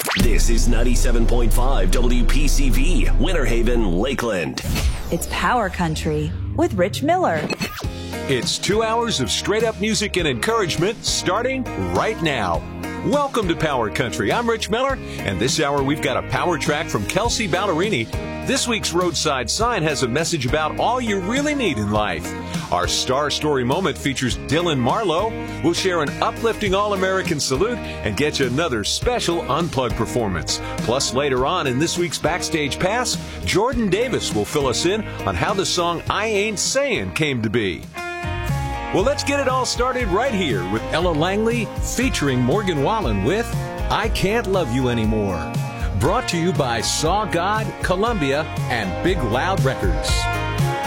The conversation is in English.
This is 97.5 WPCV, Winter Haven, Lakeland. It's Power Country with Rich Miller. It's 2 hours of straight-up music and encouragement starting right now. Welcome to Power Country. I'm Rich Miller, and this hour we've got a power track from Kelsey Ballerini. This week's Roadside Sign has a message about all you really need in life. Our Star Story Moment features Dylan Marlowe. We'll share an uplifting All-American salute and get you another special Unplugged performance. Plus, later on in this week's Backstage Pass, Jordan Davis will fill us in on how the song I Ain't Sayin' came to be. Well, let's get it all started right here with Ella Langley featuring Morgan Wallen with I Can't Love You Anymore. Brought to you by Saw God, Columbia, and Big Loud Records.